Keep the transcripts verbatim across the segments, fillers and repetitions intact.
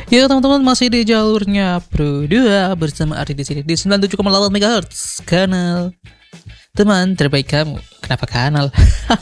Ya teman-teman, masih di jalurnya Pro dua bersama Ardi di sini di sembilan puluh tujuh koma delapan megahertz kanal teman terbaik kamu. Kenapa kanal?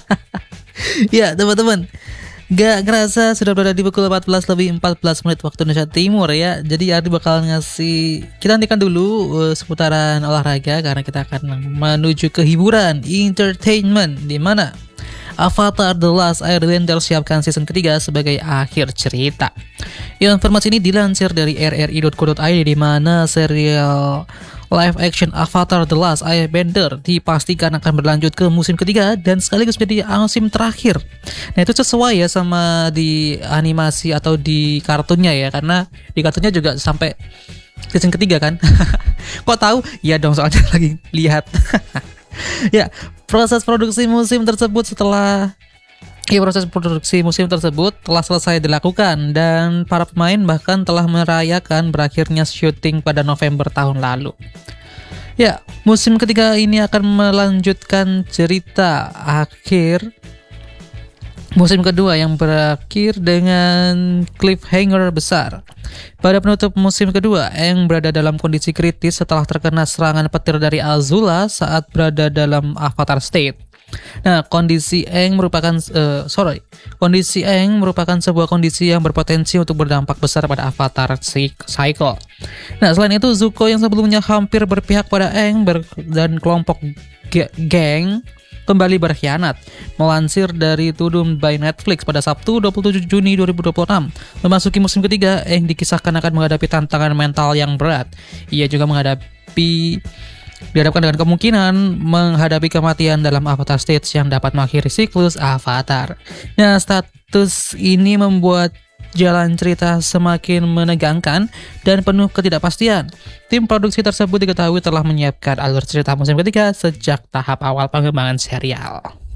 Ya teman-teman, gak kerasa sudah berada di pukul empat belas lebih empat belas menit waktu Indonesia Timur ya. Jadi Ardi bakal ngasih, kita nantikan dulu uh, seputaran olahraga karena kita akan menuju ke hiburan, entertainment, di mana Avatar The Last Airbender siapkan season ketiga sebagai akhir cerita. Informasi ini dilansir dari r r i dot co dot i d, di mana serial live action Avatar The Last Airbender dipastikan akan berlanjut ke musim ketiga dan sekaligus menjadi musim terakhir. Nah, itu sesuai ya sama di animasi atau di kartunnya ya, karena di kartunnya juga sampai season ketiga kan. Kok tahu? Ya dong, soalnya lagi lihat. Ya, proses produksi musim tersebut setelah ya proses produksi musim tersebut telah selesai dilakukan dan para pemain bahkan telah merayakan berakhirnya syuting pada November tahun lalu. Ya, musim ketiga ini akan melanjutkan cerita akhir musim kedua yang berakhir dengan cliffhanger besar. Pada penutup musim kedua, Aang berada dalam kondisi kritis setelah terkena serangan petir dari Azula saat berada dalam Avatar State. Nah, kondisi Aang merupakan uh, sorry, kondisi Aang merupakan sebuah kondisi yang berpotensi untuk berdampak besar pada Avatar Cycle. Nah, selain itu, Zuko yang sebelumnya hampir berpihak pada Aang ber- dan kelompok g- geng kembali berkhianat. Melansir dari Tudum by Netflix pada Sabtu dua puluh tujuh Juni dua ribu dua puluh enam, memasuki musim ketiga, Aang dikisahkan akan menghadapi tantangan mental yang berat. Ia juga menghadapi dihadapkan dengan kemungkinan menghadapi kematian dalam Avatar Stage yang dapat mengakhiri siklus Avatar. Nah, status ini membuat jalan cerita semakin menegangkan dan penuh ketidakpastian. Tim produksi tersebut diketahui telah menyiapkan alur cerita musim ketiga sejak tahap awal pengembangan serial.